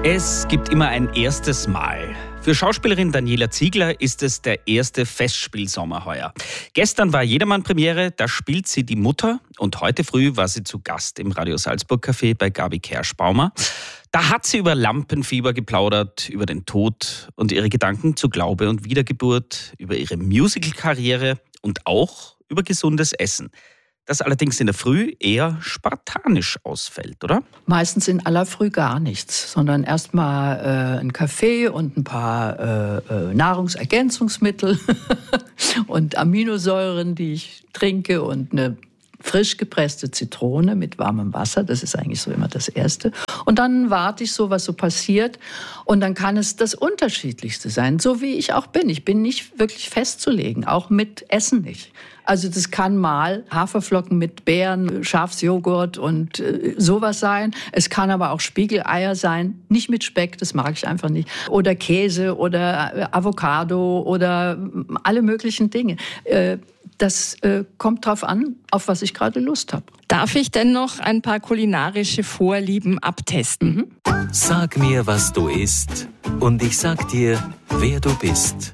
Es gibt immer ein erstes Mal. Für Schauspielerin Daniela Ziegler ist es der erste Festspielsommer heuer. Gestern war Jedermann-Premiere, da spielt sie die Mutter und heute früh war sie zu Gast im Radio Salzburg Café bei Gabi Kerschbaumer. Da hat sie über Lampenfieber geplaudert, über den Tod und ihre Gedanken zu Glaube und Wiedergeburt, über ihre Musical-Karriere und auch über gesundes Essen. Das allerdings in der Früh eher spartanisch ausfällt, oder? Meistens in aller Früh gar nichts, sondern erstmal ein Kaffee und ein paar Nahrungsergänzungsmittel und Aminosäuren, die ich trinke und eine frisch gepresste Zitrone mit warmem Wasser. Das ist eigentlich so immer das Erste. Und dann warte ich so, was so passiert. Und dann kann es das Unterschiedlichste sein, so wie ich auch bin. Ich bin nicht wirklich festzulegen, auch mit Essen nicht. Also das kann mal Haferflocken mit Beeren, Schafsjoghurt und sowas sein. Es kann aber auch Spiegeleier sein, nicht mit Speck, das mag ich einfach nicht. Oder Käse oder Avocado oder alle möglichen Dinge. Das kommt drauf an, auf was ich gerade Lust habe. Darf ich denn noch ein paar kulinarische Vorlieben abtesten? Sag mir, was du isst, und ich sag dir, wer du bist.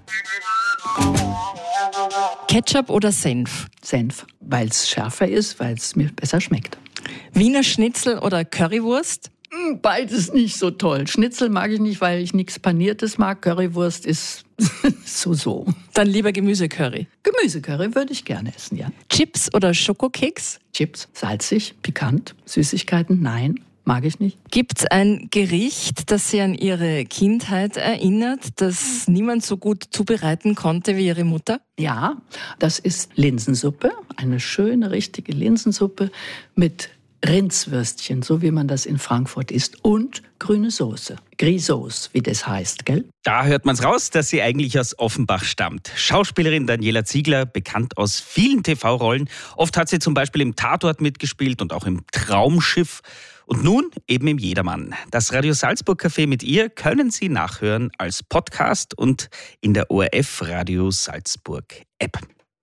Ketchup oder Senf? Senf, weil es schärfer ist, weil es mir besser schmeckt. Wiener Schnitzel oder Currywurst? Beides nicht so toll. Schnitzel mag ich nicht, weil ich nichts Paniertes mag. Currywurst ist so. Dann lieber Gemüsecurry. Gemüsecurry würde ich gerne essen, ja. Chips oder Schokokeks? Chips, salzig, pikant. Süßigkeiten, nein, mag ich nicht. Gibt's ein Gericht, das Sie an Ihre Kindheit erinnert, das niemand so gut zubereiten konnte wie Ihre Mutter? Ja, das ist Linsensuppe. Eine schöne, richtige Linsensuppe mit Rindswürstchen, so wie man das in Frankfurt isst, und grüne Soße. Grisauce, wie das heißt, gell? Da hört man's raus, dass sie eigentlich aus Offenbach stammt. Schauspielerin Daniela Ziegler, bekannt aus vielen TV-Rollen. Oft hat sie zum Beispiel im Tatort mitgespielt und auch im Traumschiff. Und nun eben im Jedermann. Das Radio Salzburg Café mit ihr können Sie nachhören als Podcast und in der ORF Radio Salzburg App.